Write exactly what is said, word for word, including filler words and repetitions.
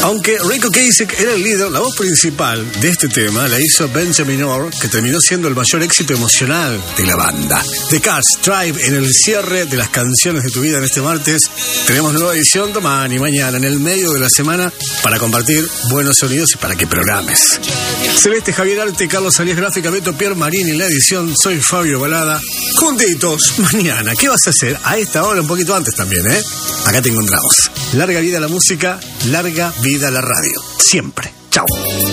Aunque Rico Ocasek era el líder, la voz principal de este tema la hizo Benjamin Orr, que terminó siendo el mayor éxito emocional de la banda. The Cars Drive en el cierre de las canciones de tu vida en este martes. Tenemos nueva edición mañana y mañana en el medio de la semana para compartir buenos sonidos y para que programes. Celeste, Javier Arte, Carlos Arias Gráfica, Beto Pierre Marini en la edición. Soy Fabio Balada. Juntitos mañana. ¿Qué vas a hacer? A esta hora, un poquito antes también, ¿eh? Acá te encontramos. Larga vida la música, larga vida la radio. Siempre.